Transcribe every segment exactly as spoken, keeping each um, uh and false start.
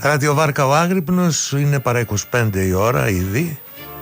Ραδιοβάρκα ο Άγρυπνος, είναι παρά είκοσι πέντε η ώρα ήδη.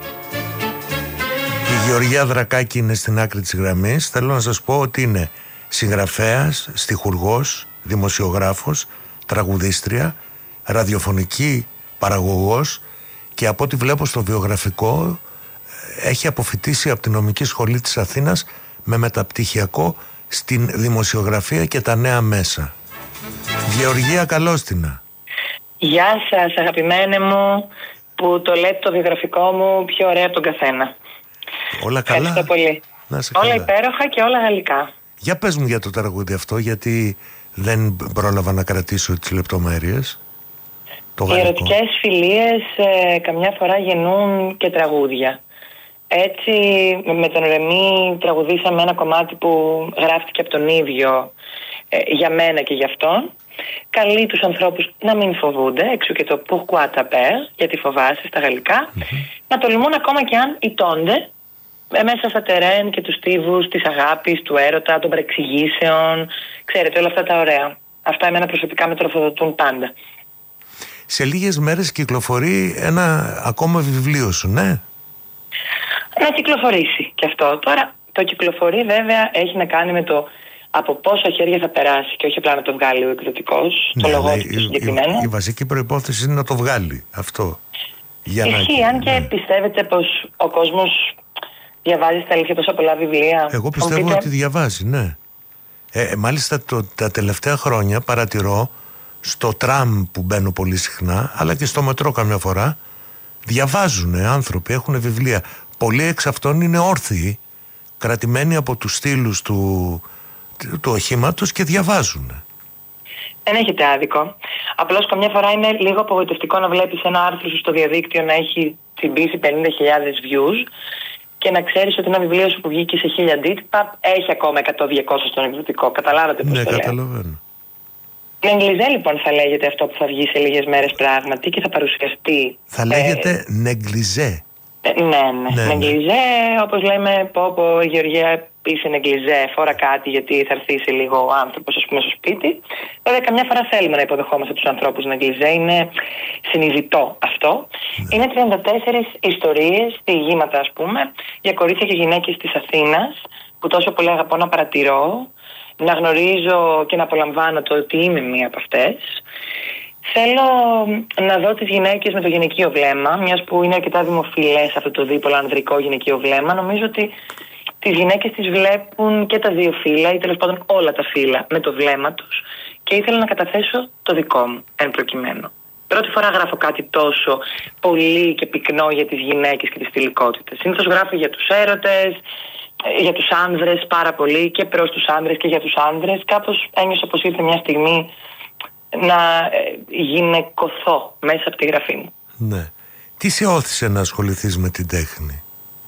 Η Γεωργία Δρακάκη είναι στην άκρη της γραμμής. Θέλω να σας πω ότι είναι συγγραφέας, στιχουργός, δημοσιογράφος, τραγουδίστρια, ραδιοφωνική παραγωγός και από ό,τι βλέπω στο βιογραφικό έχει αποφοιτήσει από την νομική σχολή της Αθήνας με μεταπτυχιακό στην δημοσιογραφία και τα νέα μέσα. Γεωργία, καλώς την. Γεια σας αγαπημένε μου, που το λέτε το βιογραφικό μου πιο ωραία από τον καθένα. Όλα καλά. Ευχαριστώ πολύ. Όλα υπέροχα και όλα γαλλικά. Για πες μου για το τραγούδι αυτό, γιατί δεν πρόλαβα να κρατήσω τις λεπτομέρειες. Το Οι ερωτικές φιλίες ε, καμιά φορά γεννούν και τραγούδια. Έτσι με τον Ρεμί τραγουδήσαμε ένα κομμάτι που γράφτηκε από τον ίδιο ε, για μένα και για αυτόν. Καλεί τους ανθρώπους να μην φοβούνται, έξω και το pourquoi t'as peur, γιατί φοβάσαι στα γαλλικά, mm-hmm. να τολμούν ακόμα και αν ηττώνται μέσα στα τερέν και τους στίβους της αγάπης, του έρωτα, των παρεξηγήσεων, ξέρετε όλα αυτά τα ωραία. Αυτά εμένα προσωπικά με τροφοδοτούν πάντα. Σε λίγες μέρες κυκλοφορεί ένα ακόμα βιβλίο σου, ναι? Να κυκλοφορήσει και αυτό. Τώρα το κυκλοφορεί βέβαια έχει να κάνει με το από πόσα χέρια θα περάσει και όχι απλά να το βγάλει ο εκδοτικός, ναι, το λογότυπο συγκεκριμένο. Η, η, η βασική προϋπόθεση είναι να το βγάλει αυτό. Ισχύει, αν και ναι. Πιστεύετε πως ο κόσμος διαβάζει στα αλήθεια τόσα πολλά βιβλία? Εγώ πιστεύω πείτε... ότι διαβάζει, ναι. Ε, μάλιστα το, τα τελευταία χρόνια παρατηρώ στο τραμ που μπαίνω πολύ συχνά, αλλά και στο μετρό καμιά φορά, διαβάζουν άνθρωποι, έχουν βιβλία. Πολλοί εξ αυτών είναι όρθιοι, κρατημένοι από τους στήλους του, του οχήματος και διαβάζουν. Δεν έχετε άδικο. Απλώς καμιά φορά είναι λίγο απογοητευτικό να βλέπεις ένα άρθρο σου στο διαδίκτυο να έχει τσιμπήσει πενήντα χιλιάδες views και να ξέρεις ότι ένα βιβλίο σου που βγήκε σε χίλια αντίτυπα έχει ακόμα εκατό διακόσια στον εκδοτικό. Καταλάβατε πώς ναι, το λέω? καταλαβαίνω. Νεγκλιζέ λοιπόν θα λέγεται αυτό που θα βγει σε λίγες μέρες πράγματι και θα παρουσιαστεί. Θα λέγεται ε, νεγκλιζέ. Ε, ναι, ναι, ναι. Νεγκλιζέ, όπως λέμε, πω πω Γεωργία είσαι νεγκλιζέ, φόρα κάτι γιατί θα έρθει σε λίγο ο άνθρωπος ας πούμε στο σπίτι. Βέβαια καμιά φορά θέλουμε να υποδεχόμαστε τους ανθρώπους νεγκλιζέ, είναι συνειδητό αυτό. Ναι. Είναι τριάντα τέσσερις ιστορίες, διηγήματα ας πούμε, για κορίτσια και γυναίκες της Αθήνας που τόσο πολύ αγαπώ να παρατηρώ, να γνωρίζω και να απολαμβάνω το ότι είμαι μία από αυτές. Θέλω να δω τις γυναίκες με το γυναικείο βλέμμα, μιας που είναι αρκετά δημοφιλές αυτό το δίπολο ανδρικό γυναικείο βλέμμα. Νομίζω ότι τις γυναίκες τις βλέπουν και τα δύο φύλλα ή τέλος πάντων όλα τα φύλλα με το βλέμμα τους και ήθελα να καταθέσω το δικό μου εν προκειμένου. Πρώτη φορά γράφω κάτι τόσο πολύ και πυκνό για τις γυναίκες και τις θηλυκότητες. Συνήθως γράφω για τους έρωτες, για τους άνδρες πάρα πολύ και προς τους άνδρες και για τους άνδρες. Κάπως ένιωσα πως ήρθε μια στιγμή να γυναικωθώ μέσα από τη γραφή μου. Ναι. Τι σε όθησε να ασχοληθείς με την τέχνη?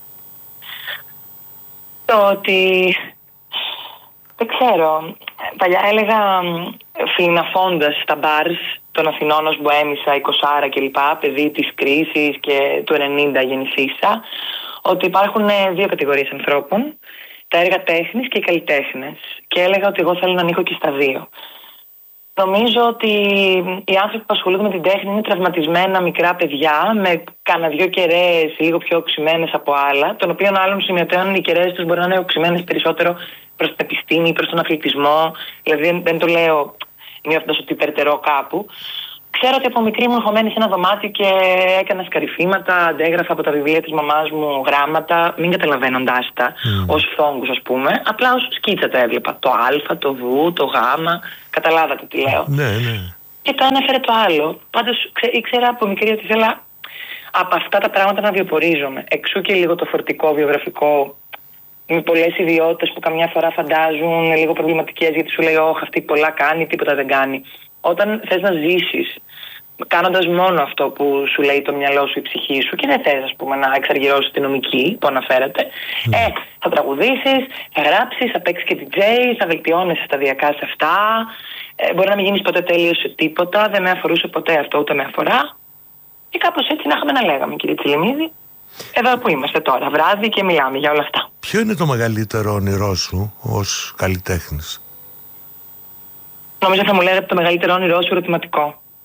Το ότι δεν ξέρω, παλιά έλεγα φιλιναφώντας στα μπαρς των Αθηνών ως μποέμισσα, εικοσάρα κλπ, παιδί της κρίσης και του ενενήντα γεννηθήσα, ότι υπάρχουν δύο κατηγορίες ανθρώπων, τα έργα τέχνης και οι καλλιτέχνες, και έλεγα ότι εγώ θέλω να ανήκω και στα δύο. Νομίζω ότι οι άνθρωποι που ασχολούνται με την τέχνη είναι τραυματισμένα μικρά παιδιά με κάνα δυο κεραίες λίγο πιο οξυμένες από άλλα, των οποίων άλλων σημειωτέων οι κεραίες τους μπορεί να είναι οξυμένες περισσότερο προς την επιστήμη, προς τον αθλητισμό. Δηλαδή δεν το λέω νιώθοντας ότι υπερτερώ κάπου. Ξέρω ότι από μικρή μου ερχομένη σε ένα δωμάτιο και έκανα σκαρυφήματα, αντέγραφα από τα βιβλία της μαμάς μου γράμματα, μην καταλαβαίνοντάς τα mm. ως φόγκους ας πούμε, απλά ως σκίτσα τα έβλεπα. Το α, το β, το γ, καταλάβατε τι λέω. Ναι, ναι. Και το ένα έφερε το άλλο. Πάντως ξέ, ήξερα από μικρή ότι ήθελα από αυτά τα πράγματα να βιοπορίζομαι. Εξού και λίγο το φορτικό βιογραφικό, με πολλές ιδιότητες που καμιά φορά φαντάζουν λίγο προβληματικές, γιατί σου λέει όχι αυτή πολλά κάνει, τίποτα δεν κάνει. Όταν θες να ζήσεις κάνοντας μόνο αυτό που σου λέει το μυαλό σου, η ψυχή σου, και δεν θες ας πούμε να εξαργυρώσεις τη νομική που αναφέρατε, mm. ε, θα τραγουδήσεις, θα γράψεις, θα παίξεις και ντι τζέι, θα βελτιώνεσαι σταδιακά σε αυτά, ε, μπορεί να μην γίνεις ποτέ τέλειος σε τίποτα, δεν με αφορούσε ποτέ αυτό, ούτε με αφορά, και κάπως έτσι να είχαμε να λέγαμε, κύριε Τσιλιμίδη. Εδώ που είμαστε τώρα, βράδυ, και μιλάμε για όλα αυτά. Ποιο είναι το μεγαλύτερο όνειρό σου ως καλλιτέχνης? Νομίζω θα μου λέγατε το μεγαλύτερο όνειρό σου ερωτηματικό.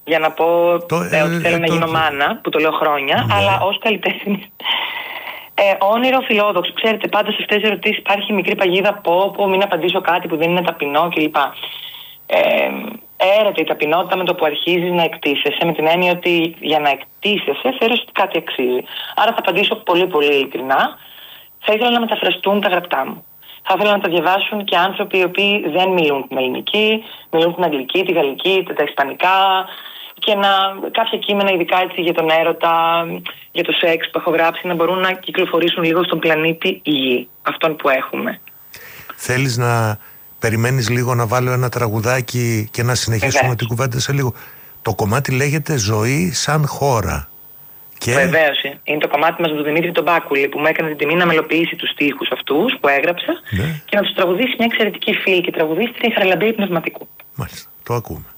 για να πω το, ε, ότι θέλω ε, να το, γίνω μάνα, που το λέω χρόνια, ναι. Αλλά ως καλλιτέχνης. Ε, όνειρο φιλόδοξο. Ξέρετε, πάντα σε αυτές τις ερωτήσεις υπάρχει μικρή παγίδα πω, πω, μην απαντήσω κάτι που δεν είναι ταπεινό κλπ. Ε, έρεται η ταπεινότητα με το που αρχίζεις να εκτίσεσαι, με την έννοια ότι για να εκτίσεσαι θεωρείς ότι κάτι αξίζει. Άρα θα απαντήσω πολύ πολύ ειλικρινά. Θα ήθελα να μεταφραστούν τα γραπτά μου. Θα ήθελα να τα διαβάσουν και άνθρωποι οι οποίοι δεν μιλούν την ελληνική, μιλούν την αγγλική, τη γαλλική, τα ισπανικά, και να κάποια κείμενα, ειδικά έτσι για τον έρωτα, για το σεξ που έχω γράψει, να μπορούν να κυκλοφορήσουν λίγο στον πλανήτη Γη, αυτόν που έχουμε. Θέλεις να περιμένεις λίγο να βάλω ένα τραγουδάκι και να συνεχίσουμε Βεβαίως. την κουβέντα σε λίγο? Το κομμάτι λέγεται «Ζωή σαν χώρα». Και... Βεβαίως. Είναι το κομμάτι μας του Δημήτρη τον Μπάκουλη, που μου έκανε την τιμή να μελοποιήσει τους στίχους αυτούς που έγραψα, ναι. Και να τους τραγουδήσει μια εξαιρετική φίλη και τραγουδίστρια, η Χαραλαμπή Πνευματικού. Μάλιστα. Το ακούμε.